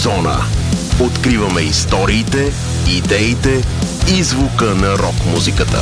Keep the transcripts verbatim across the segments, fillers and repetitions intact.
Зона. Откриваме историите, идеите и звука на рок-музиката.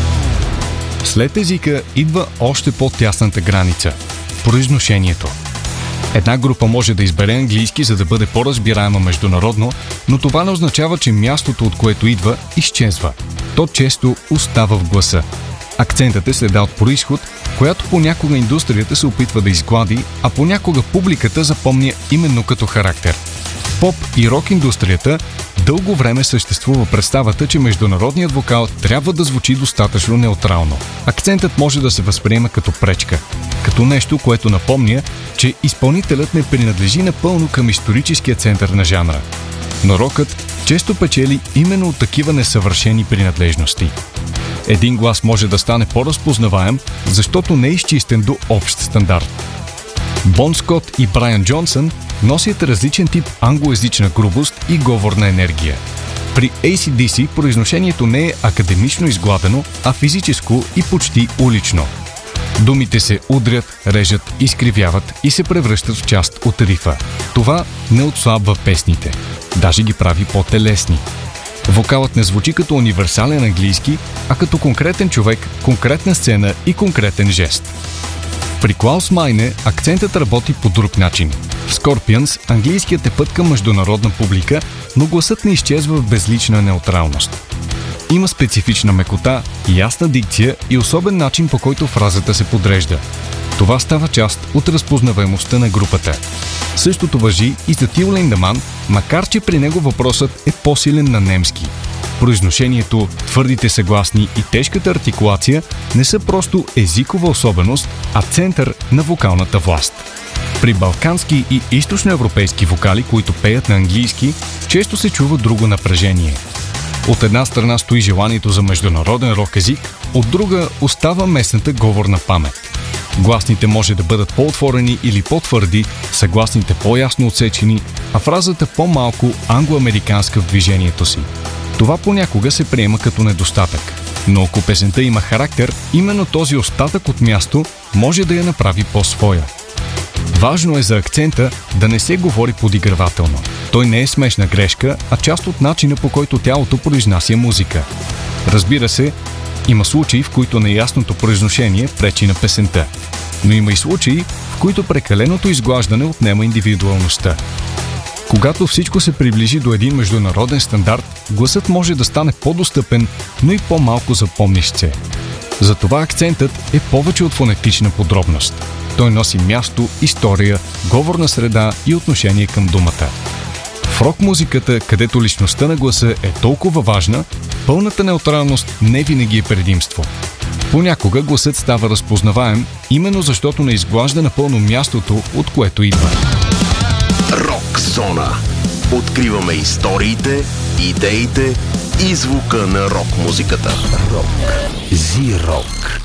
След езика идва още по-тясната граница – произношението. Една група може да избере английски, за да бъде по-разбираема международно, но това не означава, че мястото, от което идва, изчезва. То често остава в гласа. Акцентът е следа от произход, която понякога индустрията се опитва да изглади, а понякога публиката запомня именно като характер. В поп и рок индустрията дълго време съществува представата, че международният вокал трябва да звучи достатъчно неутрално. Акцентът може да се възприема като пречка, като нещо, което напомня, че изпълнителят не принадлежи напълно към историческия център на жанра. Но рокът често печели именно от такива несъвършени принадлежности. Един глас може да стане по-разпознаваем, защото не е изчистен до общ стандарт. Бон Скот и Брайан Джонсън носят различен тип англоязична грубост и говорна енергия. При Ей Си Ди Си произношението не е академично изгладено, а физическо и почти улично. Думите се удрят, режат, изкривяват и се превръщат в част от рифа. Това не отслабва песните, даже ги прави по-телесни. Вокалът не звучи като универсален английски, а като конкретен човек, конкретна сцена и конкретен жест. При Клаус Майне акцентът работи по друг начин. В Scorpions английският е път към международна публика, но гласът не изчезва в безлична неутралност. Има специфична мекота, ясна дикция и особен начин, по който фразата се подрежда. Това става част от разпознаваемостта на групата. Същото важи и за Till Lindemann, макар че при него въпросът е по-силен на немски. Произношението, твърдите съгласни и тежката артикулация не са просто езикова особеност, а център на вокалната власт. При балкански и източноевропейски вокали, които пеят на английски, често се чува друго напрежение. От една страна стои желанието за международен рок език, от друга остава местната говорна памет. Гласните може да бъдат по-отворени или по-твърди, съгласните по-ясно отсечени, а фразата по-малко англоамериканска в движението си. Това понякога се приема като недостатък. Но ако песента има характер, именно този остатък от място може да я направи по-своя. Важно е за акцента да не се говори подигравателно. Той не е смешна грешка, а част от начина, по който тялото произнася музика. Разбира се, има случаи, в които неясното произношение пречи на песента. Но има и случаи, в които прекаленото изглаждане отнема индивидуалността. Когато всичко се приближи до един международен стандарт, гласът може да стане по-достъпен, но и по-малко запомнящ се. Затова акцентът е повече от фонетична подробност. Той носи място, история, говорна среда и отношение към думата. В рок-музиката, където личността на гласа е толкова важна, пълната неутралност не винаги е предимство. Понякога гласът става разпознаваем, именно защото не изглажда напълно мястото, от което идва. Рок-зона. Откриваме историите, идеите и звука на рок-музиката. Рок. Зи-рок.